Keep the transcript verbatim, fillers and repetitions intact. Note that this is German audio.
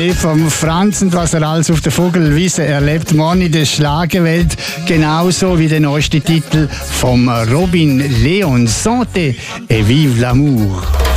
Lied vom Franz und was er alles auf der Vogelwiese erlebt. Mann in der Schlagerwelt, genauso wie der neueste Titel vom Robin Leon, Santé et vive l'amour.